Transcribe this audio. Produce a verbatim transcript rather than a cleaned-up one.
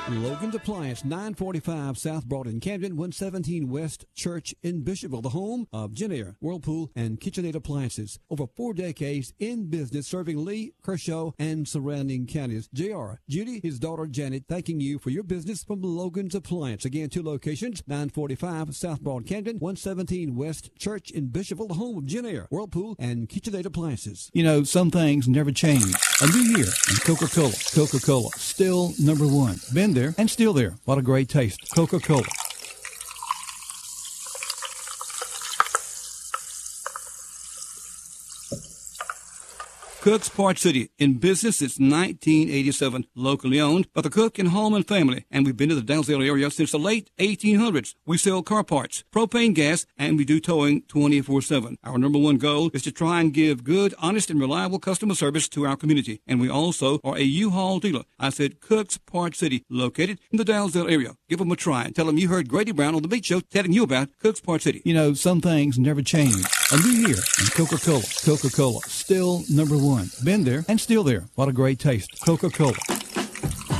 Logan's Appliance, nine forty-five South Broad in Camden, one seventeen West Church in Bishopville, the home of Genair, Whirlpool, and KitchenAid Appliances. Over four decades in business, serving Lee, Kershaw, and surrounding counties. J R, Judy, his daughter Janet, thanking you for your business from Logan's Appliance. Again, two locations, nine forty-five South Broad, Camden, one seventeen West Church in Bishopville, the home of Genair, Whirlpool, and KitchenAid Appliances. You know, some things never change. A new year, and Coca-Cola. Coca-Cola, still number one. Been there and still there. What a great taste. Coca-Cola. Cook's Parts City, in business since nineteen eighty-seven, locally owned by the Cook and Hallman family, and we've been to the Dalzell area since the late eighteen hundreds. We sell car parts, propane gas, and we do towing twenty-four seven. Our number one goal is to try and give good, honest, and reliable customer service to our community, and we also are a U-Haul dealer. I said Cook's Parts City, located in the Dalzell area. Give them a try and tell them you heard Grady Brown on the Meat Show telling you about Cook's Parts City. You know, some things never change. A new year, and Coca-Cola. Coca-Cola, still number one. Been there and still there. What a great taste. Coca-Cola.